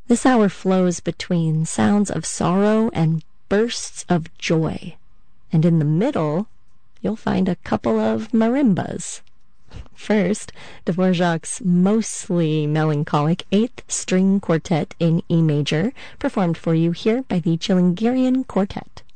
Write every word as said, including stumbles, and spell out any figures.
This hour flows between sounds of sorrow and bursts of joy, and in the middle you'll find a couple of marimbas. First, Dvorak's mostly melancholic eighth string quartet in E major, performed for you here by the Chilingirian Quartet.